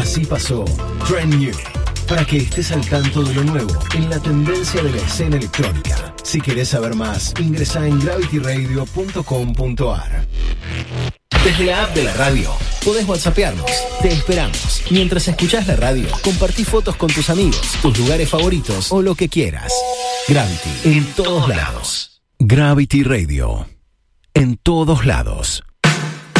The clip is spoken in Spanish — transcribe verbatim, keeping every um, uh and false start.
Así pasó Trend New, para que estés al tanto de lo nuevo en la tendencia de la escena electrónica. Si querés saber más, ingresa en gravity radio punto com punto a r. Desde la app de la radio, podés whatsappearnos. Te esperamos. Mientras escuchás la radio, compartí fotos con tus amigos, tus lugares favoritos o lo que quieras. Gravity, en todos lados. Gravity Radio, en todos lados.